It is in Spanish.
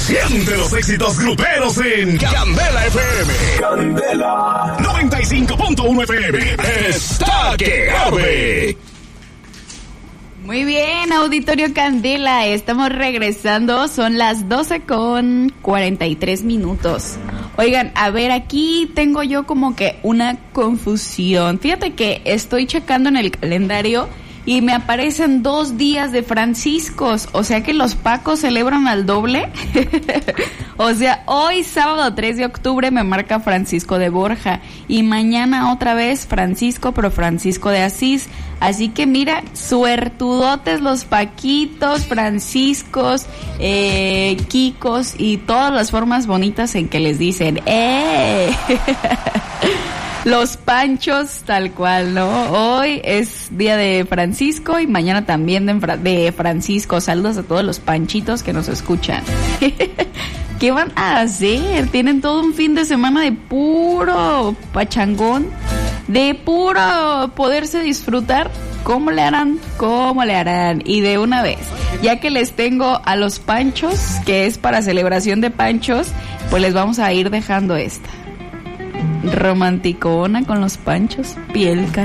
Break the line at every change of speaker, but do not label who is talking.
Siente los éxitos gruperos en Candela FM. Candela 95.1 FM. Está que arde.
Muy bien, Auditorio Candela, estamos regresando, son las 12:43. Oigan, a ver, aquí tengo yo como que una confusión. Fíjate que estoy checando en el calendario y me aparecen 2 días de Franciscos, o sea que los Pacos celebran al doble. O sea, hoy sábado 3 de octubre me marca Francisco de Borja y mañana otra vez Francisco, pero Francisco de Asís. Así que mira, suertudotes los Paquitos, Franciscos, Kikos y todas las formas bonitas en que les dicen Los Panchos, tal cual, ¿no? Hoy es día de Francisco y mañana también de Francisco. Saludos a todos los panchitos que nos escuchan. ¿Qué van a hacer? Tienen todo un fin de semana de puro pachangón, de puro poderse disfrutar. ¿Cómo le harán? ¿Cómo le harán? Y de una vez, ya que les tengo a los Panchos, que es para celebración de Panchos, pues les vamos a ir dejando esta. Romanticona con los Panchos, piel canela.